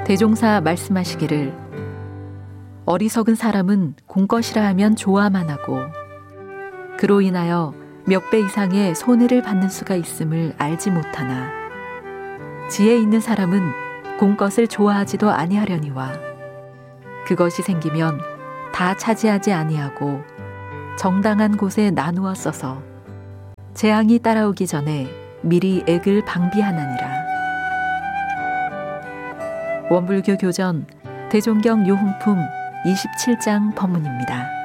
대종사 말씀하시기를 어리석은 사람은 공것이라 하면 좋아만 하고 그로 인하여 몇 배 이상의 손해를 받는 수가 있음을 알지 못하나 지혜 있는 사람은 공것을 좋아하지도 아니하려니와 그것이 생기면 다 차지하지 아니하고 정당한 곳에 나누어 써서 재앙이 따라오기 전에 미리 액을 방비하나니라. 원불교 교전 대종경 요훈품 27장 법문입니다.